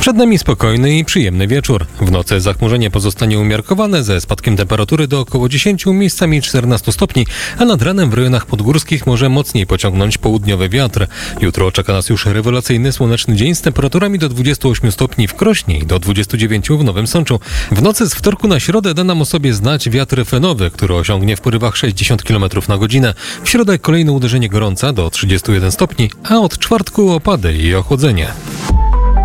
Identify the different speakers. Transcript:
Speaker 1: Przed nami spokojny i przyjemny wieczór. W nocy zachmurzenie pozostanie umiarkowane ze spadkiem temperatury do około 10, miejscami 14 stopni, a nad ranem w rejonach podgórskich może mocniej pociągnąć południowy wiatr. Jutro czeka nas już rewelacyjny słoneczny dzień z temperaturami do 28 stopni w Krośnie i do 29 w Nowym Sączu. W nocy z wtorku na środę da nam o sobie znać wiatr fenowy, który osiągnie w porywach 60 km na godzinę. W środę kolejne uderzenie gorąca do 31 stopni, a od czwartku opady i ochłodzenie.